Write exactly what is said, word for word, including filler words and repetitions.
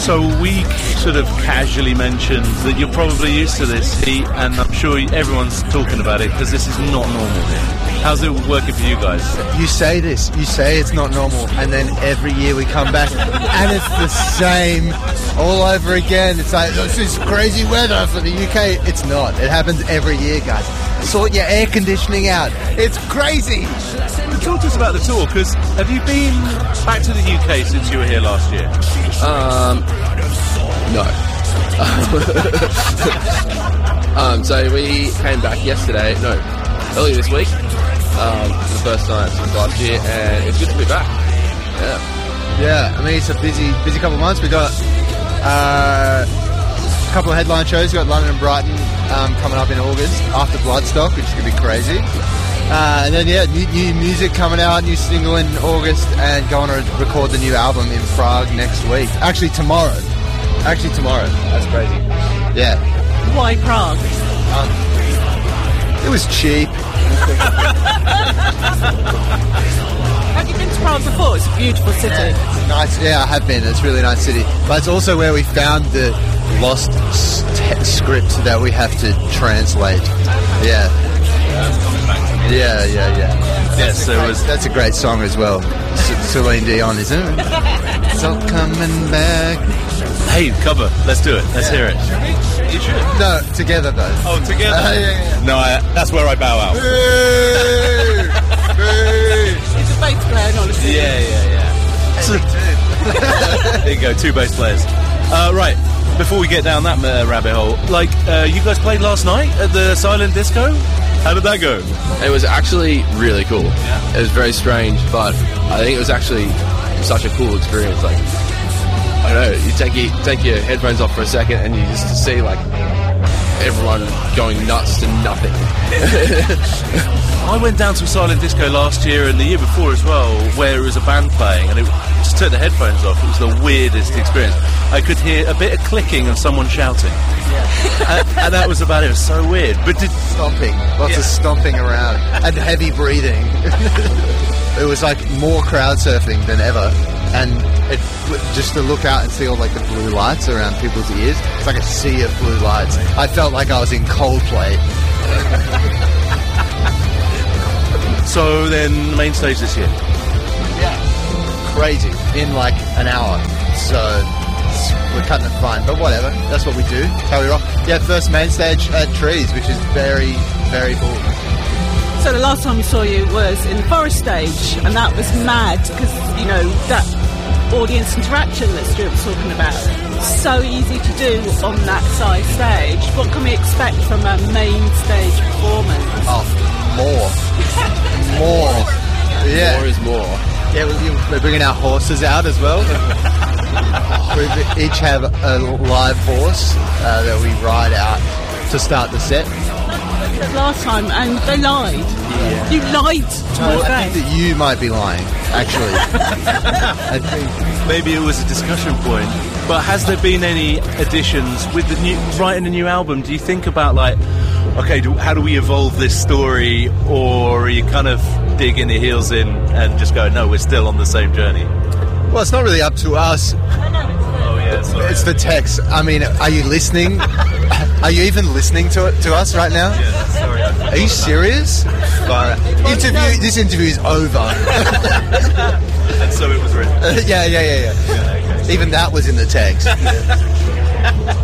So we sort of casually mentioned that you're probably used to this heat, and I'm sure everyone's talking about it because this is not normal here. How's it working for you guys? You say this, you say it's not normal, and then every year we come back and it's the same all over again. It's like, this is crazy weather for the U K. It's not. It happens every year, guys. Sort your air conditioning out. It's crazy. Talk to us about the tour, because have you been back to the U K since you were here last year? Um, no. um, so we came back yesterday, no, earlier this week, um, for the first time since last year, and it's good to be back. Yeah. Yeah, I mean, it's a busy, busy couple of months. We got uh, a couple of headline shows. We got London and Brighton um, coming up in August after Bloodstock, which is going to be crazy. Uh, and then, yeah, new, new music coming out, new single in August, and going to record the new album in Prague next week. Actually, tomorrow. Actually, tomorrow. That's crazy. Yeah. Why Prague? Um, it was cheap. Have you been to Prague before? It's a beautiful city. Yeah, nice. Yeah, I have been. It's a really nice city. But it's also where we found the lost st- script that we have to translate. Yeah. Yeah, yeah, yeah. Yes, there was. That's a great song as well. C- Celine Dion, isn't it? It's all coming back. Hey, cover. Let's do it. Let's Yeah. hear it. You should. No, together though. Oh, together? Uh, yeah, yeah. No, I, that's where I bow out. Hey! Hey! It's a bass player, not a singer. Yeah, yeah, yeah. So, there you go, two bass players. Uh, right, before we get down that uh, rabbit hole, like, uh, you guys played last night at the Silent Disco? How did that go? It was actually really cool. Yeah. It was very strange, but I think it was actually such a cool experience. Like, I don't know, you take your, take your headphones off for a second and you just see, like, everyone going nuts to nothing. I went down to a Silent Disco last year and the year before as well, where it was a band playing, and it just took the headphones off. It was the weirdest experience. I could hear a bit of clicking and someone shouting. Yeah. and, and that was about it. It was so weird. But did, Stomping. Lots Yeah. of stomping around. And heavy breathing. It was like more crowd surfing than ever. And it, just to look out and see all like the blue lights around people's ears, it's like a sea of blue lights. I felt like I was in Coldplay. so then, main stage this year. Yeah. Crazy. In like an hour. So it's- we're cutting it fine. But whatever. That's what we do. That's how we rock. Yeah, first main stage at Trees, which is very, very cool. So the last time we saw you was in the Forest stage, and that was mad because, you know, that audience interaction that Stuart was talking about, so easy to do on that size stage. What can we expect from a main stage performance? Oh, more. More. Yeah. More is more. Yeah, we- we're bringing our horses out as well. We each have a live horse uh, that we ride out to start the set. Last time, and they lied. Yeah. You lied to Well, my I think face. that you might be lying, actually. I think Maybe it was a discussion point. But has there been any additions with the new writing a new album? Do you think about like, okay, do, how do we evolve this story, or are you kind of digging your heels in and just go, no, we're still on the same journey? well, it's not really up to us. Oh yeah, sorry. It's the text. I mean, are you listening? Are you even listening to it to us right now? Yeah, sorry. Are you serious? Far out. Interview. This interview is over. And so it was written. yeah, yeah, yeah, yeah. Yeah, okay. Even that was in the text.